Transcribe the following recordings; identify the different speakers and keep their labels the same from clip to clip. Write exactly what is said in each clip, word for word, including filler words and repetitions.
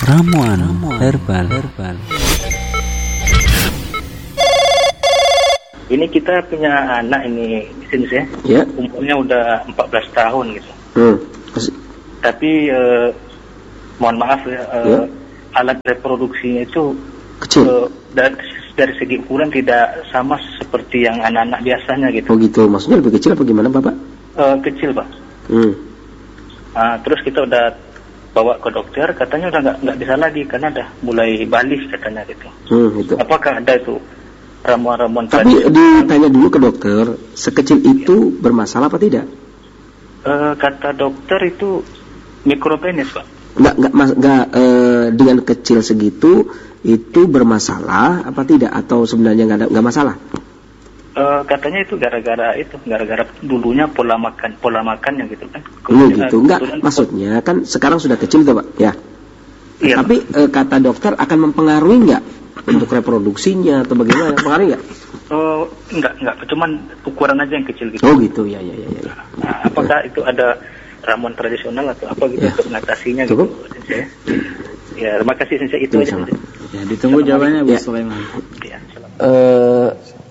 Speaker 1: Ramuan herbal. herbal.
Speaker 2: Ini kita punya anak ini di sini ya.
Speaker 3: Ya.
Speaker 2: Umurnya udah empat belas tahun gitu.
Speaker 3: Hmm.
Speaker 2: Tapi eh, mohon maaf ya, eh,
Speaker 3: Ya.
Speaker 2: alat reproduksinya itu
Speaker 3: Kecil.
Speaker 2: eh, dari, dari segi ukuran tidak sama seperti yang anak-anak biasanya gitu.
Speaker 3: Oh gitu. Maksudnya lebih kecil apa gimana, Bapak?
Speaker 2: Eh, kecil, Pak.
Speaker 3: Hmm.
Speaker 2: Nah, terus kita udah bawa ke dokter, katanya udah nggak nggak bisa lagi karena udah mulai balik katanya gitu.
Speaker 3: Hmm, gitu.
Speaker 2: Apakah ada itu ramuan-ramuan
Speaker 3: Tapi
Speaker 2: tradisional?
Speaker 3: ditanya dulu ke dokter, sekecil itu bermasalah apa tidak?
Speaker 2: Eh, kata dokter itu mikropenis, Pak.
Speaker 3: Enggak, enggak, mas, enggak eh, dengan kecil segitu itu bermasalah apa tidak? Atau sebenarnya enggak ada, enggak masalah?
Speaker 2: Eh, katanya itu gara-gara itu, gara-gara dulunya pola makan, pola makannya gitu kan.
Speaker 3: Oh
Speaker 2: Kemudian,
Speaker 3: gitu,
Speaker 2: eh,
Speaker 3: enggak,
Speaker 2: kemudian-
Speaker 3: maksudnya kan sekarang sudah kecil tuh Pak, ya.
Speaker 2: Iya,
Speaker 3: Tapi eh, kata dokter akan mempengaruhi enggak untuk reproduksinya atau bagaimana? Mempengaruhi enggak?
Speaker 2: Oh, enggak, enggak, cuman ukuran aja yang kecil gitu.
Speaker 3: Oh gitu, ya, ya, ya, ya.
Speaker 2: Nah, apakah itu ada ramuan tradisional atau apa gitu
Speaker 3: Ya.
Speaker 2: untuk mengatasinya
Speaker 3: Cukup?
Speaker 2: gitu, Sensei? Ya, terima kasih Sensei, itu
Speaker 3: Ya,
Speaker 2: aja.
Speaker 3: sama.
Speaker 2: Sensei.
Speaker 4: Ya, ditunggu jawabannya Bu
Speaker 3: Ya.
Speaker 4: Sulaiman.
Speaker 2: Ya, selamat.
Speaker 3: Eh,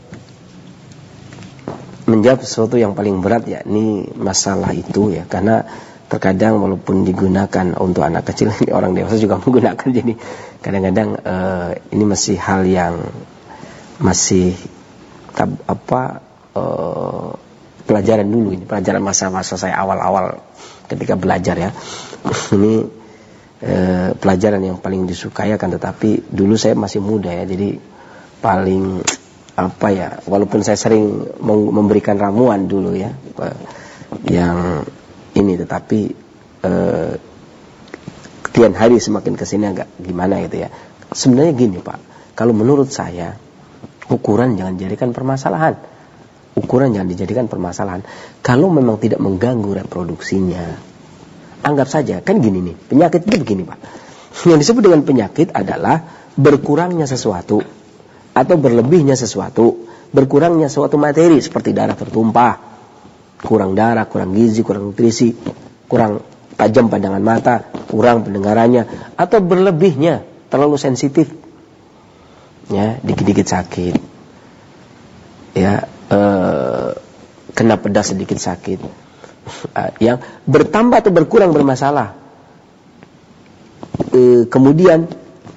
Speaker 3: menjawab sesuatu yang paling berat yakni masalah itu ya, karena terkadang walaupun digunakan untuk anak kecil, orang dewasa juga menggunakan, jadi kadang-kadang eh, ini masih hal yang masih tab, apa eh, pelajaran dulu, ini pelajaran masa-masa saya awal-awal ketika belajar ya. Ini eh, pelajaran yang paling disukai, akan tetapi dulu saya masih muda ya, jadi paling apa ya, walaupun saya sering memberikan ramuan dulu ya yang ini, tetapi eh, kian hari semakin kesini agak gimana gitu ya. Sebenarnya gini Pak, kalau menurut saya ukuran jangan dijadikan permasalahan, ukuran jangan dijadikan permasalahan. Kalau memang tidak mengganggu reproduksinya, anggap saja, kan gini nih, penyakit itu begini Pak, yang disebut dengan penyakit adalah berkurangnya sesuatu atau berlebihnya sesuatu, berkurangnya suatu materi seperti darah tertumpah, kurang darah, kurang gizi, kurang nutrisi, kurang tajam pandangan mata, kurang pendengarannya, atau berlebihnya terlalu sensitif, ya dikit-dikit sakit, ya eh, kena pedas sedikit sakit, yang bertambah atau berkurang bermasalah. E, kemudian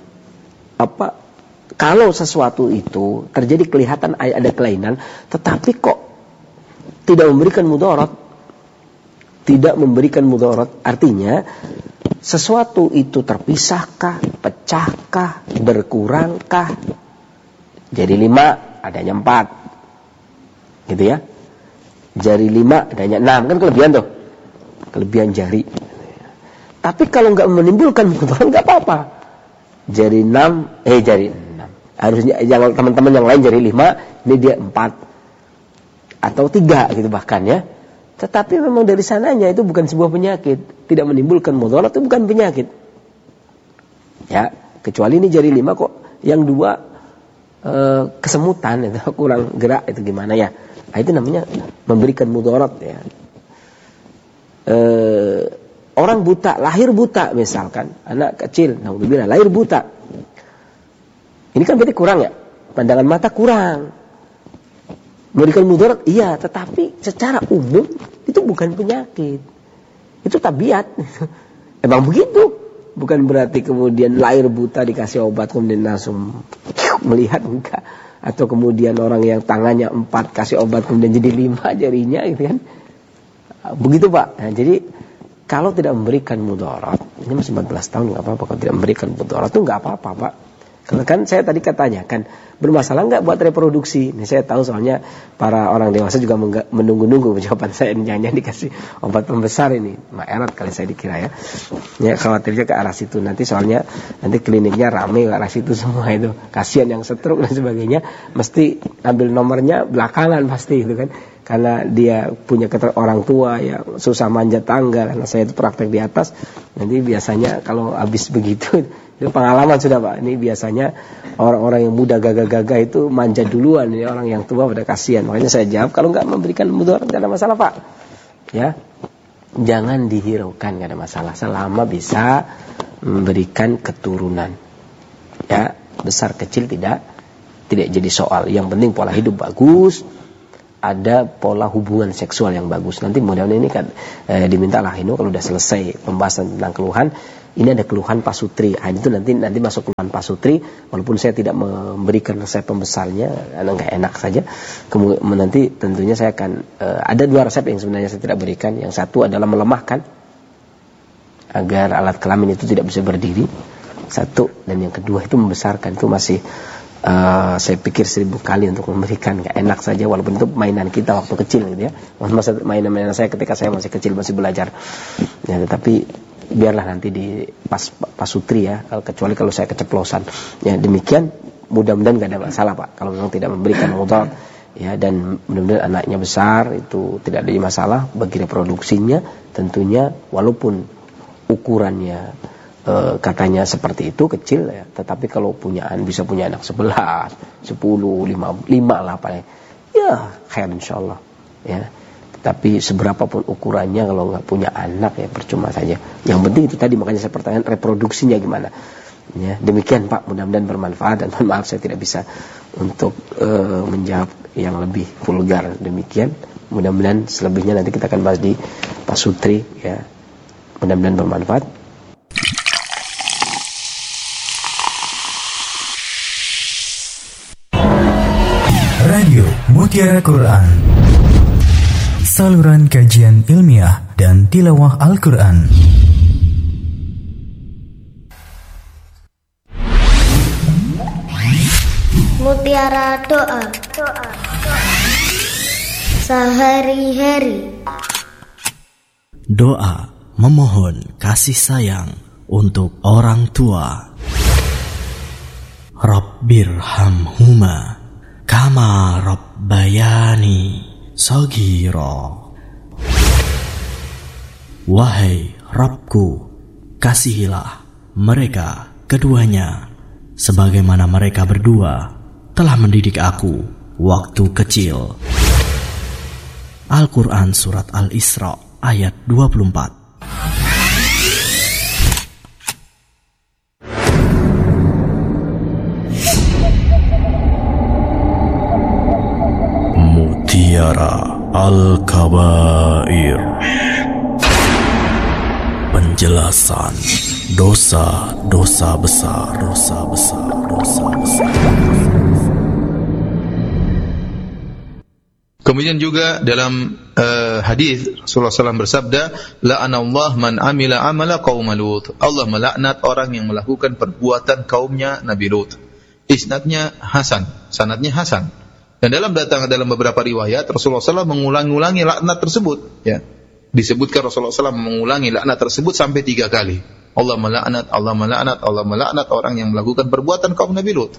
Speaker 3: apa? Kalau sesuatu itu terjadi kelihatan ada kelainan, tetapi kok tidak memberikan mudarat, tidak memberikan mudarat, artinya sesuatu itu terpisahkah, pecahkah, berkurangkah, jadi lima adanya empat, gitu ya. Jari lima adanya enam, kan kelebihan tuh, kelebihan jari. Tapi kalau nggak menimbulkan mudarat nggak apa-apa. Jari enam, eh jari enam. Harusnya yang teman-teman yang lain jari lima, ini dia empat atau tiga gitu bahkan ya. Tetapi memang dari sananya itu bukan sebuah penyakit, tidak menimbulkan mudarat, itu bukan penyakit. Ya, kecuali ini jari lima kok yang dua e, kesemutan itu kurang gerak itu gimana ya? Nah, itu namanya memberikan mudarat ya. E, orang buta, lahir buta misalkan, anak kecil, naudzubillah lahir buta. Ini kan berarti kurang ya, pandangan mata kurang, memberikan mudarat iya, tetapi secara umum itu bukan penyakit, itu tabiat. Emang begitu, bukan berarti kemudian lahir buta dikasih obat kemudian langsung melihat, enggak. Atau kemudian orang yang tangannya empat kasih obat kemudian jadi lima jarinya gitu kan, begitu Pak. Nah, jadi kalau tidak memberikan mudarat, ini masih empat belas tahun nggak apa-apa. Kalau tidak memberikan mudarat itu nggak apa-apa Pak. Karena kan saya tadi katanya kan bermasalah nggak buat reproduksi. Ini saya tahu soalnya para orang dewasa juga menunggu-nunggu jawaban saya, ini jangan-jangan dikasih obat pembesar ini, maerat kali saya dikira ya. Ya khawatirnya ke arah situ nanti, soalnya nanti kliniknya rame ke arah situ semua itu. Kasihan yang stroke dan sebagainya, mesti ambil nomornya belakangan pasti itu kan. Karena dia punya keter orang tua yang susah manjat tangga, karena saya itu praktek di atas. Nanti biasanya kalau habis begitu, itu pengalaman sudah Pak. Ini biasanya orang-orang yang muda gagah-gagah itu manjat duluan, ya orang yang tua pada kasihan. Makanya saya jawab, kalau nggak memberikan mudarat nggak ada masalah Pak. Ya, jangan dihiraukan, nggak ada masalah selama bisa memberikan keturunan. Ya, besar kecil tidak tidak jadi soal. Yang penting pola hidup bagus, ada pola hubungan seksual yang bagus. Nanti mudah-mudahan ini kan eh, dimintalah ini kalau udah selesai pembahasan tentang keluhan, ini ada keluhan pasutri. Nah, itu nanti nanti masuk keluhan pasutri, walaupun saya tidak memberikan resep pembesarnya, enggak enak saja. Kemudian nanti tentunya saya akan eh, ada dua resep yang sebenarnya saya tidak berikan. Yang satu adalah melemahkan agar alat kelamin itu tidak bisa berdiri. Satu, dan yang kedua itu membesarkan. Itu masih uh, saya pikir seribu kali untuk memberikan, gak enak saja walaupun itu mainan kita waktu kecil gitu ya. Masa mainan-mainan saya ketika saya masih kecil, masih belajar ya, tetapi biarlah nanti di pas pasutri ya, kecuali kalau saya keceplosan ya. Demikian, mudah-mudahan gak ada masalah Pak kalau memang tidak memberikan mudarat ya, dan mudah-mudahan anaknya besar, itu tidak ada masalah bagi reproduksinya tentunya, walaupun ukurannya E, katanya seperti itu kecil ya, tetapi kalau punyaan bisa punya anak sebelas, sepuluh, lima, lima lah paling ya khair insyaallah ya. Tapi seberapapun ukurannya kalau nggak punya anak ya percuma saja. Yang penting itu tadi, makanya saya pertanyaan reproduksinya gimana ya. Demikian Pak, mudah-mudahan bermanfaat, dan mohon maaf saya tidak bisa untuk e, menjawab yang lebih vulgar. Demikian, mudah-mudahan selebihnya nanti kita akan bahas di pasutri ya. Mudah-mudahan bermanfaat.
Speaker 4: Radio Mutiara Quran, saluran kajian ilmiah dan tilawah Al-Quran.
Speaker 5: Mutiara doa, sehari-hari.
Speaker 6: Doa memohon kasih sayang untuk orang tua. Rabbirhamhuma kama rabbayani shaghira. Wahai Rabbku, kasihilah mereka keduanya sebagaimana mereka berdua telah mendidik aku waktu kecil. Al-Quran Surat Al-Isra ayat dua puluh empat. Mutiara Al-Kabair, penjelasan dosa-dosa besar, dosa besar, dosa besar.
Speaker 7: Kemudian juga dalam uh, hadis Rasulullah shallallahu alaihi wasallam bersabda, la'anallah man amila amala qaum Lut. Allah melaknat orang yang melakukan perbuatan kaumnya Nabi Lut. Isnadnya Hasan, sanadnya Hasan. Dan dalam datang dalam beberapa riwayat Rasulullah shallallahu alaihi wasallam mengulangi laknat tersebut. Ya, disebutkan Rasulullah shallallahu alaihi wasallam mengulangi laknat tersebut sampai tiga kali. Allah melaknat, Allah melaknat, Allah melaknat orang yang melakukan perbuatan kaum Nabi Lut.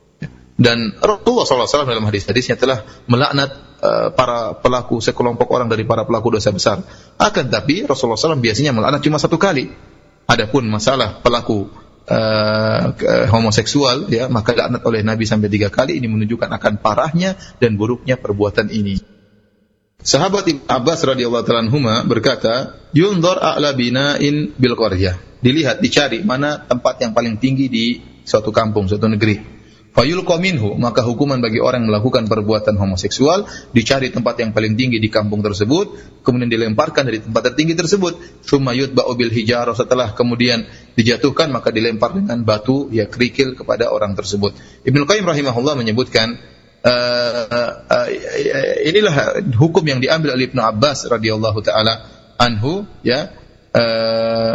Speaker 7: Dan Rasulullah shallallahu alaihi wasallam dalam hadis-hadisnya telah melaknat uh, para pelaku, sekelompok orang dari para pelaku dosa besar. Akan tapi Rasulullah shallallahu alaihi wasallam biasanya melaknat cuma satu kali. Adapun masalah pelaku Uh, homoseksual ya, maka laknat oleh Nabi sampai tiga kali. Ini menunjukkan akan parahnya dan buruknya perbuatan ini. Sahabat Ibnu Abbas radhiyallahu ta'ala anhuma berkata, yunzar a'la bina'in bil qaryah. Dilihat, dicari mana tempat yang paling tinggi di suatu kampung, suatu negeri. Fayulqa minhu, maka hukuman bagi orang yang melakukan perbuatan homoseksual, dicari tempat yang paling tinggi di kampung tersebut, kemudian dilemparkan dari tempat tertinggi tersebut. Tsumma yutba'u bil hijarah, setelah kemudian dijatuhkan maka dilempar dengan batu ya kerikil kepada orang tersebut. Ibnu Qayyim rahimahullah menyebutkan uh, uh, uh, inilah hukum yang diambil oleh Ibnu Abbas radhiyallahu taala anhu ya, uh,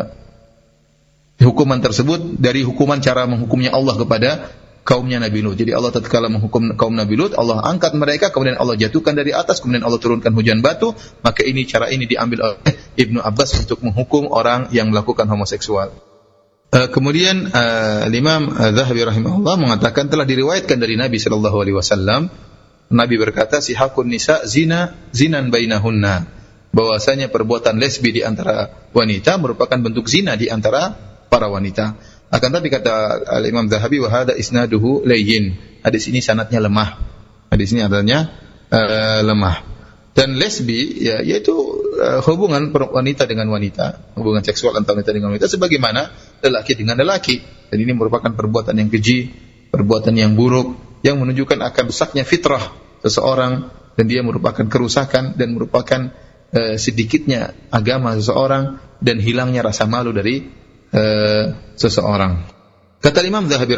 Speaker 7: hukuman tersebut dari hukuman cara menghukumnya Allah kepada kaumnya Nabi Lut. Jadi Allah tatkala menghukum kaum Nabi Lut, Allah angkat mereka, kemudian Allah jatuhkan dari atas, kemudian Allah turunkan hujan batu. Maka ini cara ini diambil oleh Ibnu Abbas untuk menghukum orang yang melakukan homoseksual. Uh, kemudian uh, Imam Zahabi rahimahullah mengatakan telah diriwayatkan dari Nabi sallallahu alaihi wasallam, Nabi berkata, sihakun nisa zina zinan bainahunna, bahwasanya perbuatan lesbi di antara wanita merupakan bentuk zina di antara para wanita. Akan tapi kata Al-Imam Zahabi, wa hada isnaduhu layyin, hadis ini sanadnya lemah. Hadis ini adanya uh, lemah. Dan lesbi ya, yaitu uh, hubungan wanita dengan wanita, hubungan seksual antara wanita dengan wanita, sebagaimana lelaki dengan lelaki. Dan ini merupakan perbuatan yang keji, perbuatan yang buruk, yang menunjukkan akan rusaknya fitrah seseorang, dan dia merupakan kerusakan dan merupakan uh, sedikitnya agama seseorang dan hilangnya rasa malu dari uh, seseorang. Kata Imam Zahabi